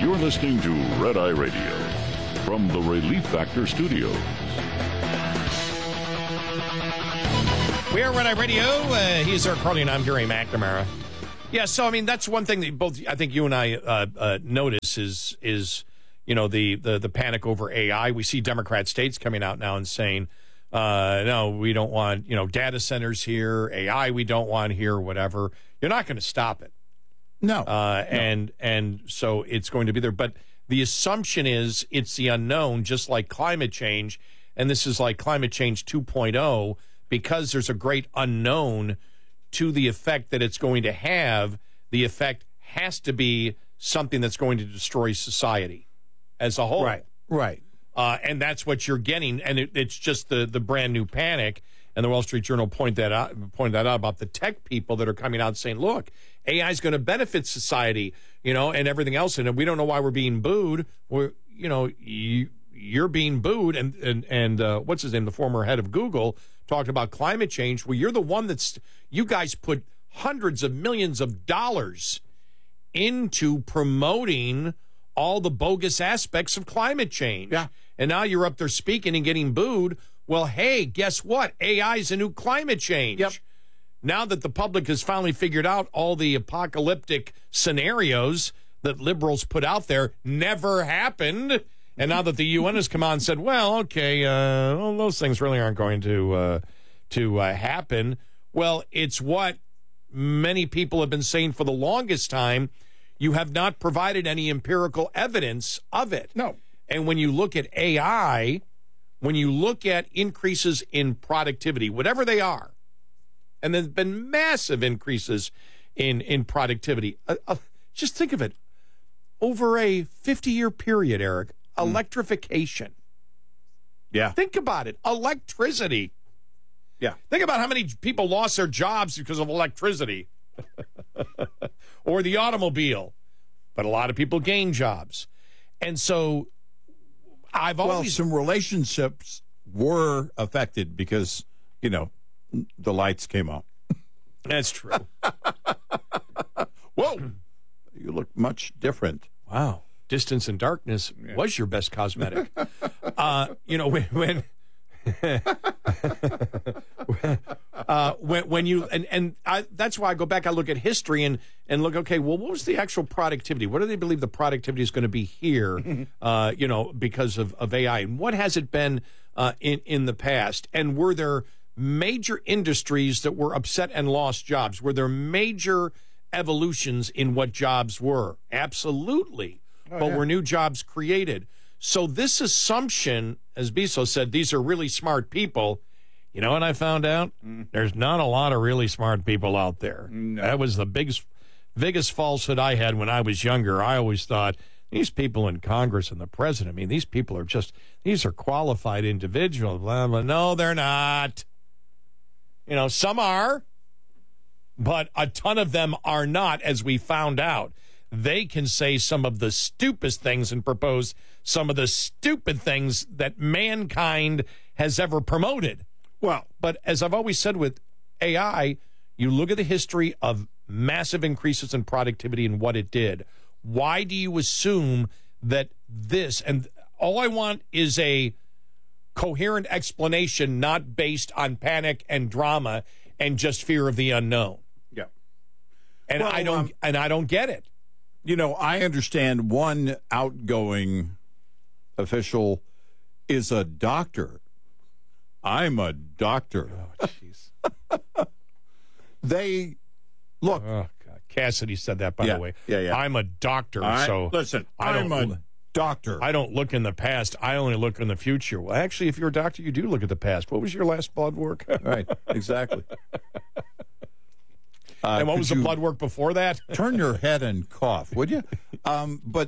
You're listening to Red Eye Radio from the Relief Factor Studios. We are Red Eye Radio. He's Eric Carly, and I'm Gary McNamara. Yeah, so, I mean, that's one thing that both, I think you and I notice is the panic over AI. We see Democrat states coming out now and saying, no, we don't want, data centers here, AI we don't want here, whatever. You're not going to stop it. No. And so it's going to be there. But the assumption is it's the unknown, just like climate change. And this is like climate change 2.0, because there's a great unknown to the effect that it's going to have. The effect has to be something that's going to destroy society as a whole. Right. And that's what you're getting. And it's just the brand new panic. And the Wall Street Journal pointed that out about the tech people that are coming out saying, look, AI is going to benefit society, and everything else. And we don't know why we're being booed. You're being booed. And what's his name? The former head of Google talked about climate change. Well, you're the one you guys put hundreds of millions of dollars into promoting all the bogus aspects of climate change. Yeah. And now you're up there speaking and getting booed. Well, hey, guess what? AI is a new climate change. Yep. Now that the public has finally figured out all the apocalyptic scenarios that liberals put out there never happened, and now that the UN has come on and said, well, okay, those things really aren't going to happen. Well, it's what many people have been saying for the longest time. You have not provided any empirical evidence of it. No. And when you look at AI, when you look at increases in productivity, whatever they are, and there's been massive increases in productivity. Just think of it. Over a 50-year period, Eric, electrification. Yeah. Think about it. Electricity. Yeah. Think about how many people lost their jobs because of electricity or the automobile. But a lot of people gained jobs. And so some relationships were affected because, the lights came on. That's true. Whoa. You look much different. Wow. Distance and darkness was your best cosmetic. When you that's why I go back, I look at history and look, okay, well, what was the actual productivity? What do they believe the productivity is going to be here, because of AI? And what has it been in the past? And were there major industries that were upset and lost jobs? Were there major evolutions in what jobs were? Absolutely. Were new jobs created? So this assumption, as Bezos said, these are really smart people. You know what I found out? There's not a lot of really smart people out there. No. That was the biggest falsehood I had when I was younger. I always thought, these people in Congress and the president, these people are these are qualified individuals. Blah, blah. No, they're not. Some are, but a ton of them are not, as we found out. They can say some of the stupidest things and propose some of the stupid things that mankind has ever promoted. Well, but as I've always said with AI, you look at the history of massive increases in productivity and what it did. Why do you assume that and all I want is a coherent explanation, not based on panic and drama and just fear of the unknown. Yeah. And I don't get it. I understand one outgoing official is a doctor. I'm a doctor. Oh, jeez. Look. Oh, God. Cassidy said that, by the way. Yeah. I'm a doctor, listen, I'm a doctor. I don't look in the past. I only look in the future. Well, actually, if you're a doctor, you do look at the past. What was your last blood work? Right, exactly. And what was the blood work before that? Turn your head and cough, would you? But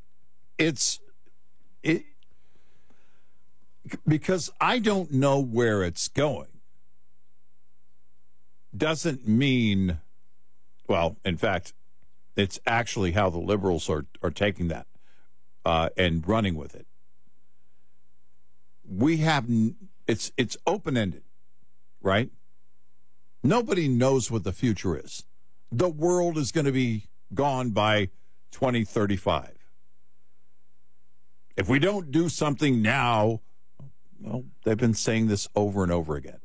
because I don't know where it's going doesn't mean, well, in fact, it's actually how the liberals are taking that and running with it. It's open-ended, right? Nobody knows what the future is. The world is going to be gone by 2035. If we don't do something now, well, they've been saying this over and over again.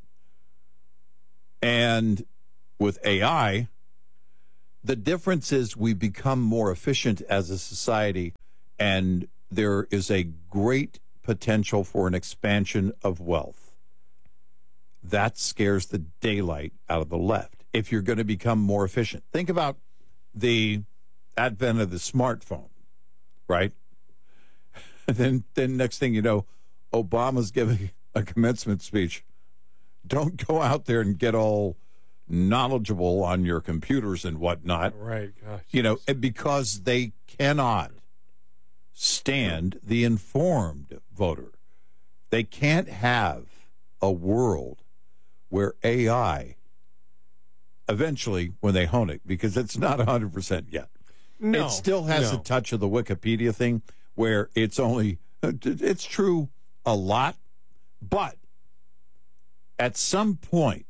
And with AI, the difference is we become more efficient as a society, and there is a great potential for an expansion of wealth. That scares the daylight out of the left if you're going to become more efficient. Think about the advent of the smartphone, right? then next thing you know, Obama's giving a commencement speech. Don't go out there and get all knowledgeable on your computers and whatnot. Right. Gosh. You know, because they cannot stand the informed voter. They can't have a world where AI, eventually, when they hone it, because it's not 100% yet. No, it still has a touch of the Wikipedia thing where it's true a lot, but at some point,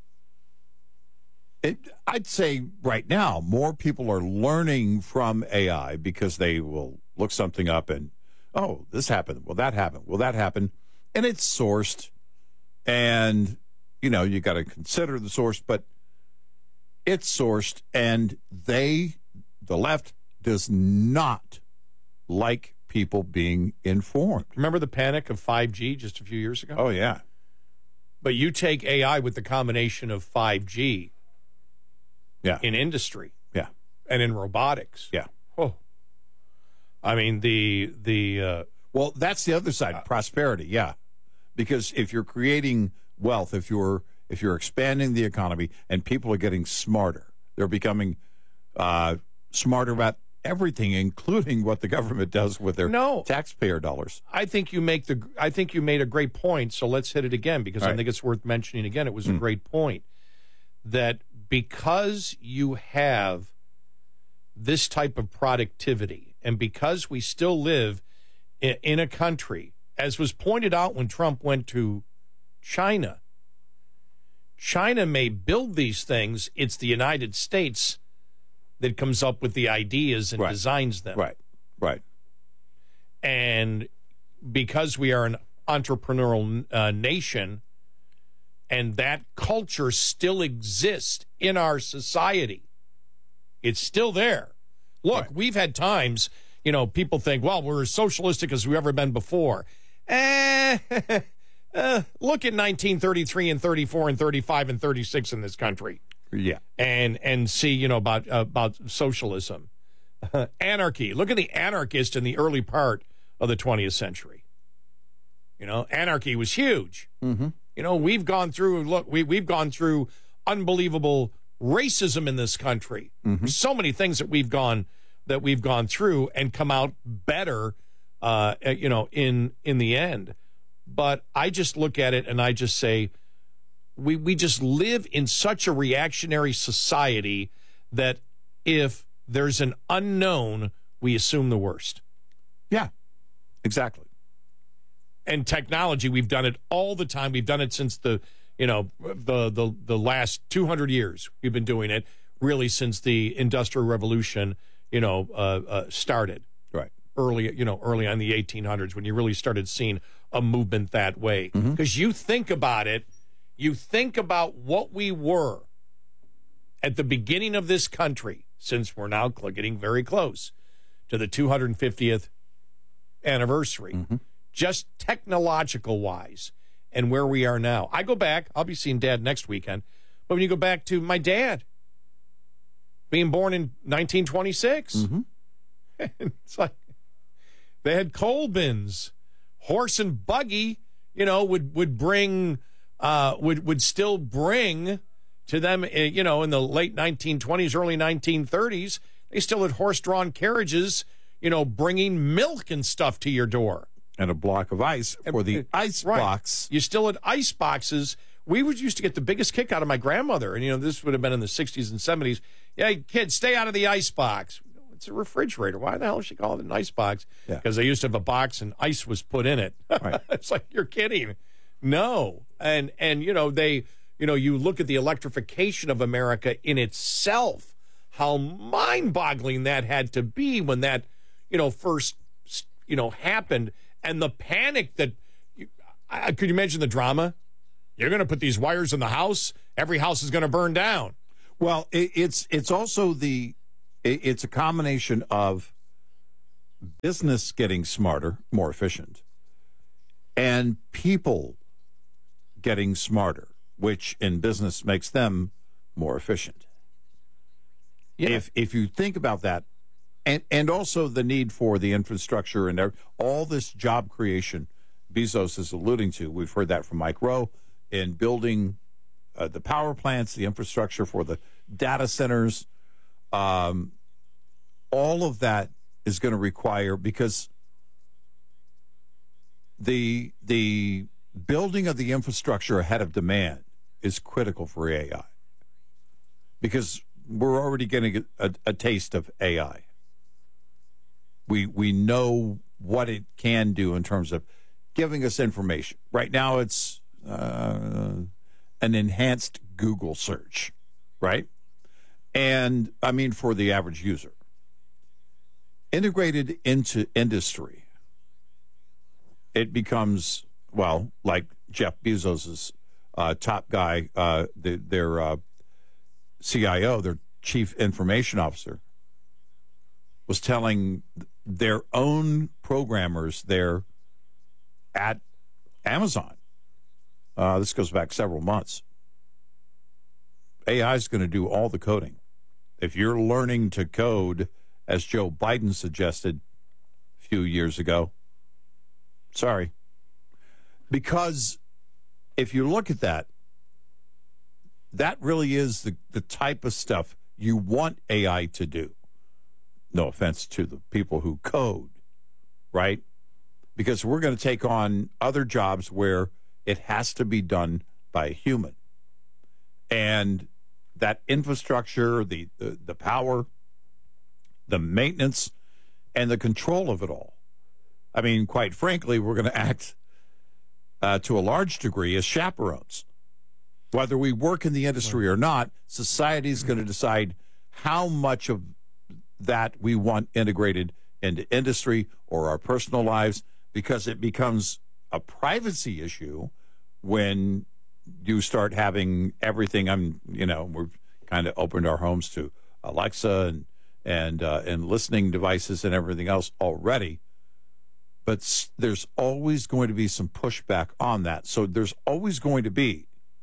I'd say right now, more people are learning from AI because they will look something up and, oh, this happened. Well, that happened. Well, that happened. And it's sourced. And, you know, you got to consider the source, but it's sourced. And the left does not like people being informed. Remember the panic of 5G just a few years ago? Oh, yeah. But you take AI with the combination of 5G in industry and in robotics. Yeah. Oh. I mean, well, that's the other side, prosperity, yeah. Because if you're creating wealth, if you're expanding the economy and people are getting smarter, they're becoming smarter about everything, including what the government does with their taxpayer dollars. I think you made a great point, so let's hit it again because I think it's worth mentioning again. It was a great point that because you have this type of productivity and because we still live in a country, as was pointed out when Trump went to China, China may build these things. It's the United States that comes up with the ideas and designs them. Right. And because we are an entrepreneurial nation, and that culture still exists in our society, it's still there. Look, we've had times, you know, people think, well, we're as socialistic as we've ever been before. Look at 1933 and 34 and 35 and 36 in this country. Yeah. And see, you know, about socialism. Anarchy. Look at the anarchist in the early part of the 20th century. You know, anarchy was huge. Mm-hmm. You know, we've gone through unbelievable racism in this country. Mm-hmm. So many things that we've gone through and come out better, you know, in the end. But I just look at it and I just say, we just live in such a reactionary society that if there's an unknown, we assume the worst. Yeah, exactly. And technology, we've done it all the time. We've done it since the last 200 years. We've been doing it really since the Industrial Revolution, you know, started. Right. Early on the 1800s when you really started seeing a movement that way. Because you think about it, you think about what we were at the beginning of this country, since we're now getting very close to the 250th anniversary, just technological wise, and where we are now. I go back, I'll be seeing Dad next weekend, but when you go back to my dad being born in 1926, it's like they had coal bins, horse and buggy, you know, would still bring to them, you know, in the late 1920s, early 1930s, they still had horse-drawn carriages, you know, bringing milk and stuff to your door. And a block of ice for the ice box. You still had ice boxes. We used to get the biggest kick out of my grandmother, and, you know, this would have been in the 60s and 70s. Yeah, kids, stay out of the ice box. It's a refrigerator. Why the hell does she call it an ice box? Because they used to have a box and ice was put in it. Right. It's like, you're kidding. No. And you know, you look at the electrification of America in itself, how mind-boggling that had to be when that, you know, first happened, and the panic that could you imagine the drama? You're going to put these wires in the house. Every house is going to burn down. Well, it's also it's a combination of business getting smarter, more efficient, and people getting smarter, which in business makes them more efficient. Yeah. If you think about that, and also the need for the infrastructure and all this job creation Bezos is alluding to. We've heard that from Mike Rowe in building the power plants, the infrastructure for the data centers. All of that is going to require, because the building of the infrastructure ahead of demand is critical for AI, because we're already getting a taste of AI. We know what it can do in terms of giving us information. Right now it's an enhanced Google search, right? And, I mean, for the average user. Integrated into industry, it becomes, well, like Jeff Bezos' top guy, their CIO, their chief information officer, was telling their own programmers there at Amazon, this goes back several months, AI is going to do all the coding. If you're learning to code, as Joe Biden suggested a few years ago, sorry. Because if you look at that, that really is the type of stuff you want AI to do. No offense to the people who code, right? Because we're going to take on other jobs where it has to be done by a human. And that infrastructure, the power, the maintenance, and the control of it all. I mean, quite frankly, we're going to act to a large degree as chaperones. Whether we work in the industry or not, society is going to decide how much of that we want integrated into industry or our personal lives, because it becomes a privacy issue when you start having everything. We've kind of opened our homes to Alexa and listening devices and everything else already. But there's always going to be some pushback on that. So there's always going to be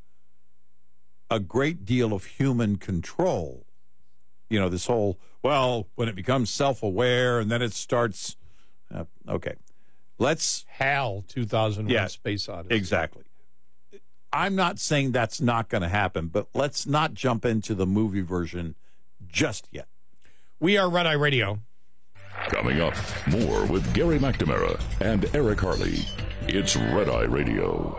a great deal of human control. This whole, well, when it becomes self-aware and then it starts, okay. Let's HAL 2001 Space Odyssey. Exactly. I'm not saying that's not going to happen, but let's not jump into the movie version just yet. We are Red Eye Radio. Coming up, more with Gary McNamara and Eric Harley. It's Red Eye Radio.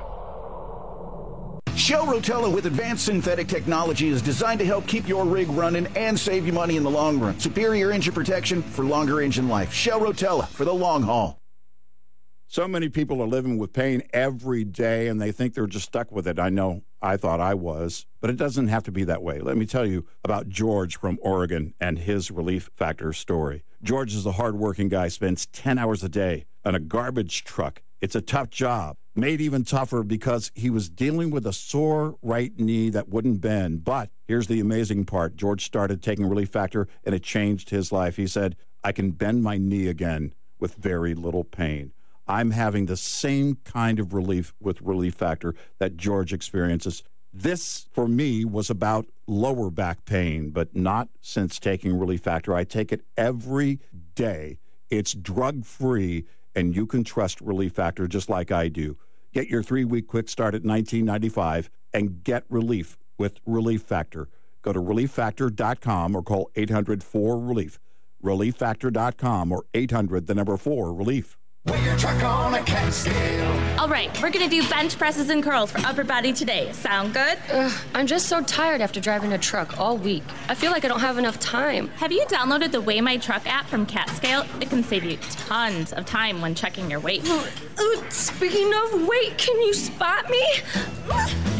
Shell Rotella with advanced synthetic technology is designed to help keep your rig running and save you money in the long run. Superior engine protection for longer engine life. Shell Rotella for the long haul. So many people are living with pain every day, and they think they're just stuck with it. I know I thought I was, but it doesn't have to be that way. Let me tell you about George from Oregon and his Relief Factor story. George is a hardworking guy, spends 10 hours a day on a garbage truck. It's a tough job, made even tougher because he was dealing with a sore right knee that wouldn't bend. But here's the amazing part. George started taking Relief Factor, and it changed his life. He said, I can bend my knee again with very little pain. I'm having the same kind of relief with Relief Factor that George experiences. This, for me, was about lower back pain, but not since taking Relief Factor. I take it every day. It's drug-free, and you can trust Relief Factor just like I do. Get your 3-week quick start at $19.95 and get relief with Relief Factor. Go to ReliefFactor.com or call 800-4RELIEF. ReliefFactor.com or 800-4-RELIEF. Wear your truck on a cat scale. All right, we're going to do bench presses and curls for upper body today. Sound good? I'm just so tired after driving a truck all week. I feel like I don't have enough time. Have you downloaded the Weigh My Truck app from CatScale? It can save you tons of time when checking your weight. Speaking of weight, can you spot me?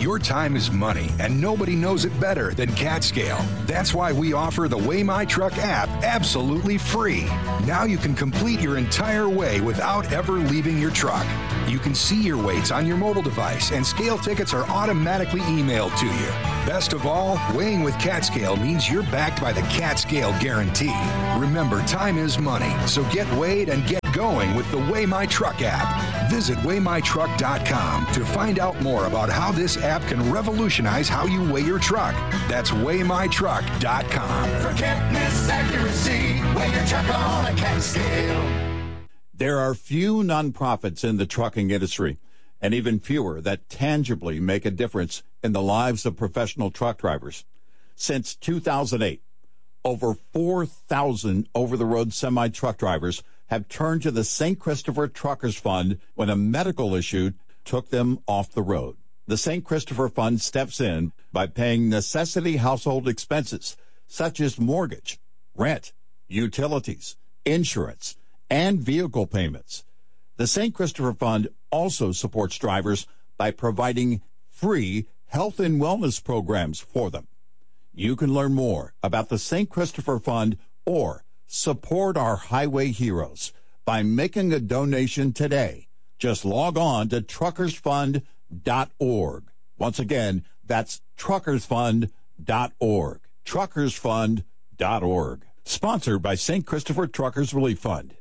Your time is money, and nobody knows it better than CatScale. That's why we offer the Weigh My Truck app absolutely free. Now you can complete your entire weigh without ever leaving your truck. You can see your weights on your mobile device, and scale tickets are automatically emailed to you. Best of all, weighing with CatScale means you're backed by the CatScale guarantee. Remember, time is money, so get weighed and get going with the Weigh My Truck app. Visit WeighMyTruck.com to find out more about how this app can revolutionize how you weigh your truck. That's WeighMyTruck.com. Forget misaccuracy, weigh your truck on a Cat scale. There are few nonprofits in the trucking industry, and even fewer that tangibly make a difference in the lives of professional truck drivers. Since 2008, over 4,000 over-the-road semi-truck drivers have turned to the St. Christopher Truckers Fund when a medical issue took them off the road. The St. Christopher Fund steps in by paying necessity household expenses such as mortgage, rent, utilities, insurance, and vehicle payments. The St. Christopher Fund also supports drivers by providing free health and wellness programs for them. You can learn more about the St. Christopher Fund or support our highway heroes by making a donation today. Just log on to truckersfund.org. Once again, that's truckersfund.org. Truckersfund.org. Sponsored by St. Christopher Truckers Relief Fund.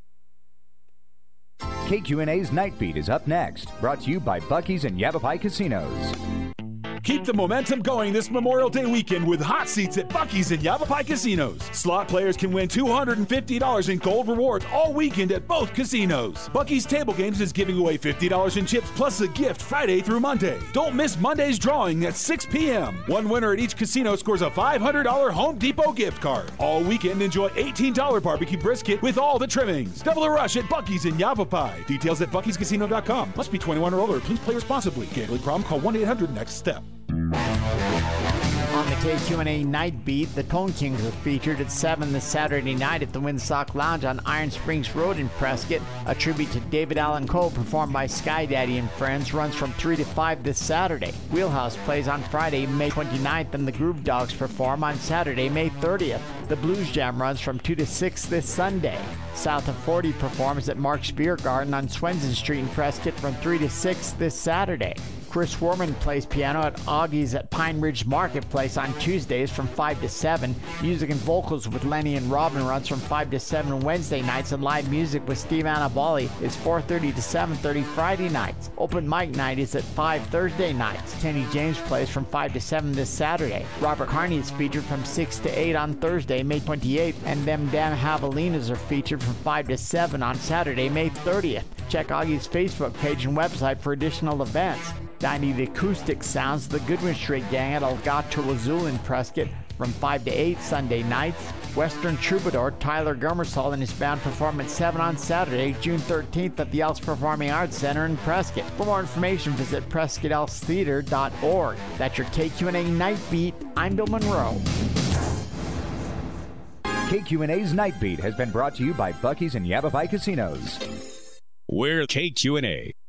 KQNA's Night Beat is up next, brought to you by Buc-ee's and Yavapai Casinos. Keep the momentum going this Memorial Day weekend with hot seats at Buc-ee's and Yavapai Casinos. Slot players can win $250 in gold rewards all weekend at both casinos. Buc-ee's Table Games is giving away $50 in chips plus a gift Friday through Monday. Don't miss Monday's drawing at 6 p.m. One winner at each casino scores a $500 Home Depot gift card. All weekend, enjoy $18 barbecue brisket with all the trimmings. Double the rush at Buc-ee's and Yavapai. Details at buckeescasino.com. Must be 21 or older. Please play responsibly. Gambling problem? Call 1-800-NEXT-STEP. On the KQNA Night Beat, the Cone Kings are featured at 7 this Saturday night at the Windsock Lounge on Iron Springs Road in Prescott. A tribute to David Allan Coe performed by Sky Daddy and Friends runs from 3 to 5 this Saturday. Wheelhouse plays on Friday, May 29th, and the Groove Dogs perform on Saturday, May 30th. The Blues Jam runs from 2 to 6 this Sunday. South of 40 performs at Mark's Beer Garden on Swenson Street in Prescott from 3 to 6 this Saturday. Chris Warman plays piano at Augie's at Pine Ridge Marketplace on Tuesdays from 5 to 7. Music and vocals with Lenny and Robin runs from 5 to 7 Wednesday nights, and live music with Steve Annabali is 4:30 to 7:30 Friday nights. Open mic night is at 5 Thursday nights. Kenny James plays from 5 to 7 this Saturday. Robert Carney is featured from 6 to 8 on Thursday, May 28th, and Them Damn Javelinas are featured from 5 to 7 on Saturday, May 30th. Check Augie's Facebook page and website for additional events. Dining the acoustic sounds of the Goodwin Street Gang at El Gato Azul in Prescott from 5 to 8 Sunday nights. Western Troubadour Tyler Gummersall and his band perform at 7 on Saturday, June 13th at the Elks Performing Arts Center in Prescott. For more information, visit PrescottElksTheater.org. That's your KQNA Night Beat. I'm Bill Monroe. KQNA's Night Beat has been brought to you by Buc-ee's and Yavapai Casinos. We're KQNA.